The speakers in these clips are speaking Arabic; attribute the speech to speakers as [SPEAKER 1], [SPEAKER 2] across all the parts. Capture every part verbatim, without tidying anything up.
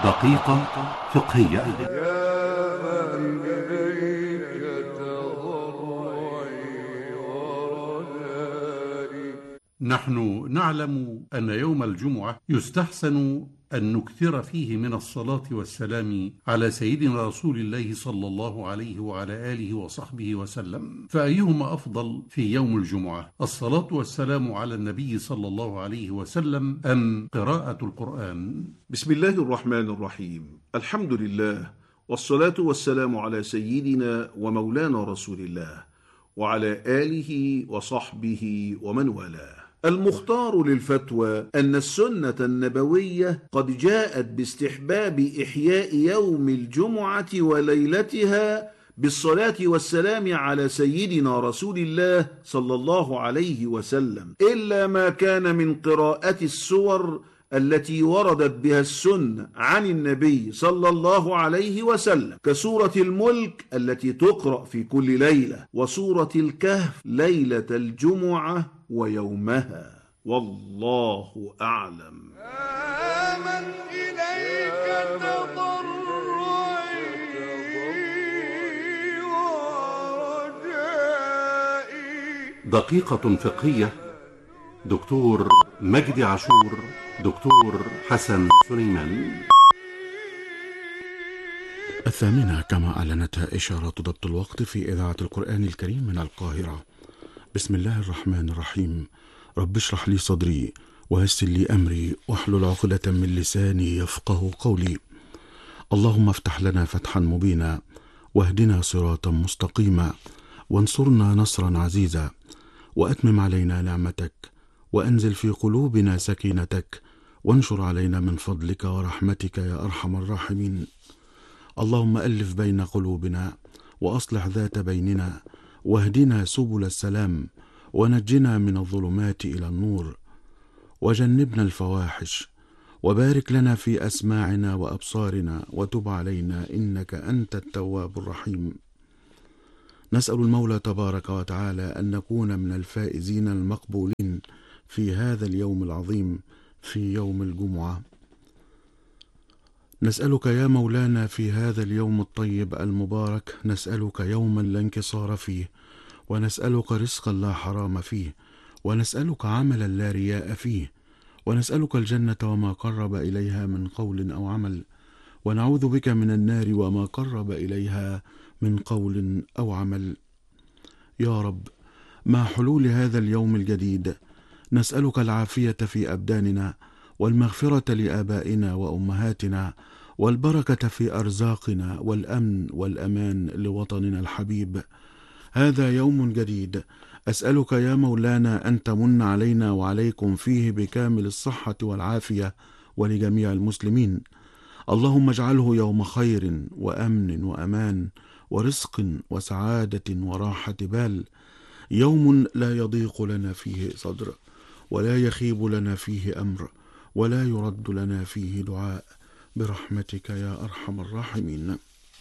[SPEAKER 1] دقيقة فقهية. نحن نعلم أن يوم الجمعة يستحسن أن نكثر فيه من الصلاة والسلام على سيدنا رسول الله صلى الله عليه وعلى آله وصحبه وسلم، فأيهما أفضل في يوم الجمعة، الصلاة والسلام على النبي صلى الله عليه وسلم أم قراءة القرآن؟
[SPEAKER 2] بسم الله الرحمن الرحيم. الحمد لله، والصلاة والسلام على سيدنا ومولانا رسول الله وعلى آله وصحبه ومن والاه. المختار للفتوى أن السنة النبوية قد جاءت باستحباب إحياء يوم الجمعة وليلتها بالصلاة والسلام على سيدنا رسول الله صلى الله عليه وسلم، إلا ما كان من قراءة السور التي وردت بها السنة عن النبي صلى الله عليه وسلم، كسورة الملك التي تقرأ في كل ليلة، وسورة الكهف ليلة الجمعة ويومها، والله أعلم.
[SPEAKER 3] آمن إليك تضرعي ورجائي.
[SPEAKER 1] دقيقة فقهية، دكتور مجدي عاشور، دكتور حسن سليمان.
[SPEAKER 4] الثامنة كما أعلنتها إشارة ضبط الوقت في إذاعة القرآن الكريم من القاهرة. بسم الله الرحمن الرحيم. رب اشرح لي صدري ويسر لي أمري واحلل عقدة من لساني يفقه قولي. اللهم افتح لنا فتحا مبينا واهدنا صراطا مستقيما وانصرنا نصرا عزيزا وأتمم علينا نعمتك وأنزل في قلوبنا سكينتك وانشر علينا من فضلك ورحمتك يا أرحم الراحمين. اللهم ألف بين قلوبنا وأصلح ذات بيننا واهدنا سبل السلام ونجنا من الظلمات إلى النور وجنبنا الفواحش وبارك لنا في أسماعنا وأبصارنا وتب علينا إنك أنت التواب الرحيم. نسأل المولى تبارك وتعالى أن نكون من الفائزين المقبولين في هذا اليوم العظيم، في يوم الجمعة. نسألك يا مولانا في هذا اليوم الطيب المبارك، نسألك يوما لا انكسار فيه، ونسألك رزقا لا حرام فيه، ونسألك عملا لا رياء فيه، ونسألك الجنة وما قرب إليها من قول أو عمل، ونعوذ بك من النار وما قرب إليها من قول أو عمل. يا رب، مع حلول هذا اليوم الجديد نسألك العافية في أبداننا، والمغفرة لآبائنا وأمهاتنا، والبركة في أرزاقنا، والأمن والأمان لوطننا الحبيب. هذا يوم جديد أسألك يا مولانا أن تمن علينا وعليكم فيه بكامل الصحة والعافية ولجميع المسلمين. اللهم اجعله يوم خير وأمن وأمان ورزق وسعادة وراحة بال، يوم لا يضيق لنا فيه صدر، ولا يخيب لنا فيه أمر، ولا يرد لنا فيه دعاء، برحمتك يا أرحم الراحمين.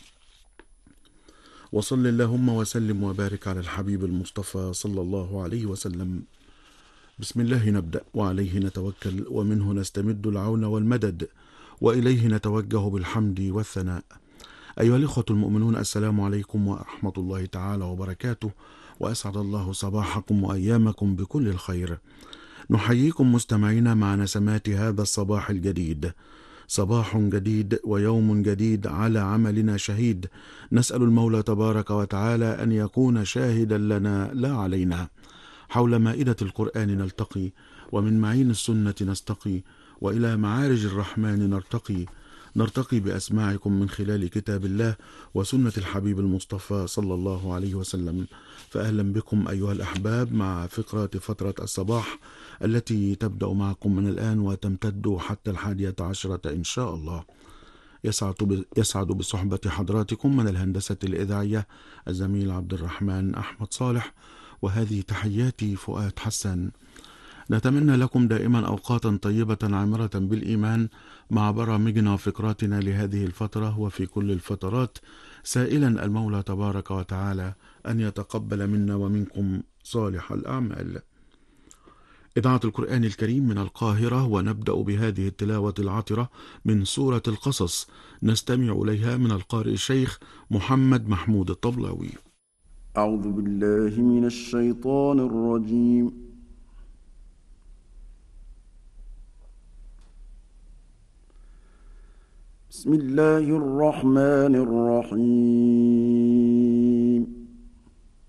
[SPEAKER 4] وصل اللهم وسلم وبارك على الحبيب المصطفى صلى الله عليه وسلم. بسم الله نبدأ وعليه نتوكل ومنه نستمد العون والمدد وإليه نتوجه بالحمد والثناء. أيها الإخوة المؤمنون، السلام عليكم ورحمة الله تعالى وبركاته، وأسعد الله صباحكم وأيامكم بكل الخير. نحييكم مستمعين مع نسمات هذا الصباح الجديد، صباح جديد ويوم جديد على عملنا شهيد. نسأل المولى تبارك وتعالى أن يكون شاهدا لنا لا علينا. حول مائدة القرآن نلتقي، ومن معين السنة نستقي، وإلى معارج الرحمن نرتقي. نرتقي بأسماعكم من خلال كتاب الله وسنة الحبيب المصطفى صلى الله عليه وسلم. فأهلا بكم أيها الأحباب مع فقرة فترة الصباح التي تبدأ معكم من الآن وتمتد حتى الحادية عشرة إن شاء الله. يسعد يسعد بصحبة حضراتكم من الهندسة الإذاعية الزميل عبد الرحمن أحمد صالح، وهذه تحياتي فؤاد حسن. نتمنى لكم دائما أوقاتا طيبة عامرة بالإيمان مع برامجنا وفقراتنا لهذه الفترة وفي كل الفترات، سائلا المولى تبارك وتعالى أن يتقبل منا ومنكم صالح الأعمال. إذاعة القرآن الكريم من القاهرة، ونبدأ بهذه التلاوة العطرة من سورة القصص، نستمع إليها من القارئ الشيخ محمد محمود الطبلاوي.
[SPEAKER 5] أعوذ بالله من الشيطان الرجيم. بسم الله الرحمن الرحيم.